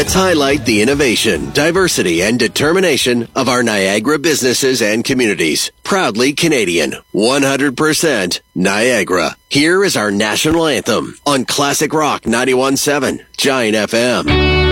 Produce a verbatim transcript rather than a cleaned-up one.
Let's highlight the innovation, diversity, and determination of our Niagara businesses and communities. Proudly Canadian, one hundred percent Niagara. Here is our national anthem on Classic Rock ninety-one point seven, Giant F M.